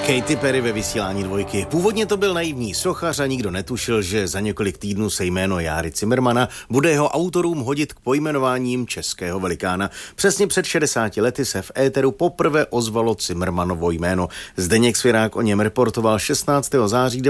Katy Perry ve vysílání Dvojky. Původně to byl naivní sochař a nikdo netušil, že za několik týdnů se jméno Járy Cimrmana bude jeho autorům hodit k pojmenováním českého velikána. Přesně před 60 lety se v éteru poprvé ozvalo Cimrmanovo jméno. Zdeněk Svěrák o něm reportoval 16. září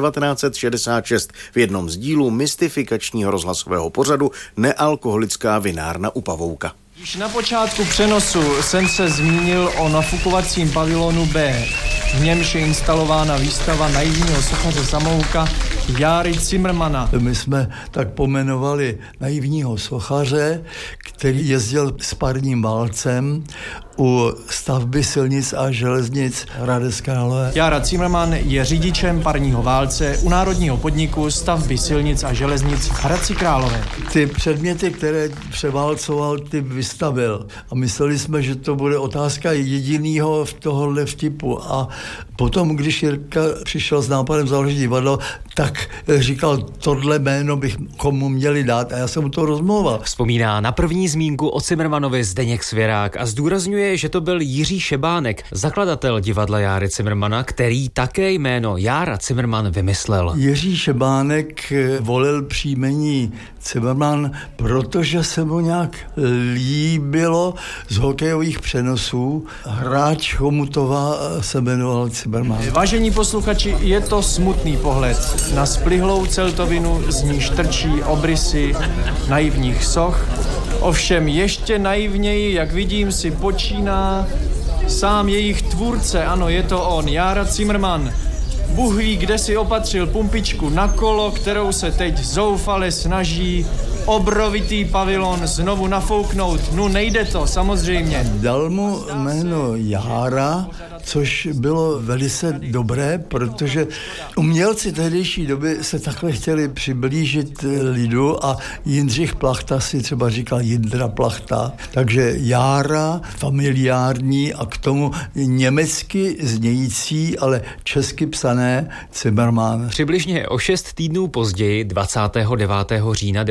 1966 v jednom z dílů mystifikačního rozhlasového pořadu Nealkoholická vinárna u Pavouka. Již na počátku přenosu jsem se zmínil o nafukovacím pavilonu B. V němž je instalována výstava naivního sochaře samouka Járy Cimrmana. My jsme tak pomenovali naivního sochaře, který jezdil s parním válcem u stavby silnic a železnic Hradec Králové. Jára Cimrman je řidičem parního válce u národního podniku stavby silnic a železnic v Hradci Králové. Ty předměty, které převálcoval, ty vystavil. A mysleli jsme, že to bude otázka jedinýho v tohohle vtipu. A potom, když Jirka přišel s nápadem založit divadlo, tak říkal, tohle jméno bych komu měli dát a já jsem mu to rozmlouval. Vzpomíná na první zmínku o Cimrmanovi Zdeněk Svěrák a zdůrazňuje, že to byl Jiří Šebánek, zakladatel divadla Járy Cimrmana, který také jméno Jára Cimrman vymyslel. Jiří Šebánek volil příjmení Cimrman, protože se mu nějak líbilo z hokejových přenosů. Hráč Chomutova se jmenoval Cimrman. Vážení posluchači, je to smutný pohled na splihlou celtovinu, z níž trčí obrysy naivních soch. Ovšem ještě naivněji, jak vidím, si počíná sám jejich tvůrce. Ano, je to on, Jára Cimrman. Bůh ví, kde si opatřil pumpičku na kolo, kterou se teď zoufale snaží obrovitý pavilon znovu nafouknout. No nejde to, samozřejmě. Dal mu jméno Jára, což bylo velice dobré, protože umělci tehdejší doby se takhle chtěli přiblížit lidu a Jindřich Plachta si třeba říkal Jindra Plachta. Takže Jára, familiární a k tomu německy znějící, ale česky psané Cimrman. Přibližně o 6 týdnů později, 29. října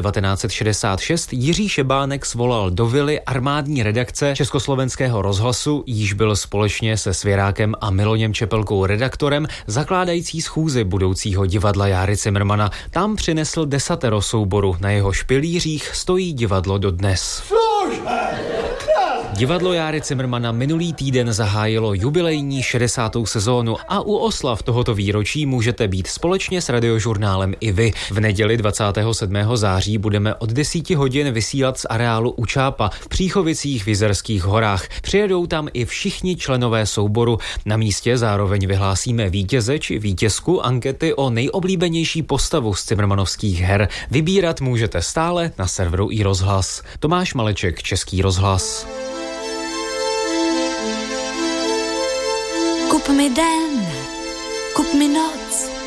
1966, Jiří Šebánek svolal do vily armádní redakce Československého rozhlasu, jíž byl společně se Svěrákem a Miloněm Čepelkou redaktorem, zakládající schůzi budoucího divadla Járy Cimrmana. Tam přinesl 10 souboru, na jeho pilířích stojí divadlo dodnes. Divadlo Járy Cimrmana minulý týden zahájilo jubilejní 60. sezónu a u oslav tohoto výročí můžete být společně s Radiožurnálem i vy. V neděli 27. září budeme od 10 hodin vysílat z areálu U Čápa v Příchovicích v Jizerských horách. Přijedou tam i všichni členové souboru. Na místě zároveň vyhlásíme vítěze či vítězku ankety o nejoblíbenější postavu z cimrmanovských her. Vybírat můžete stále na serveru iRozhlas. Tomáš Maleček, Český rozhlas. Kup mi den, kup mi noc,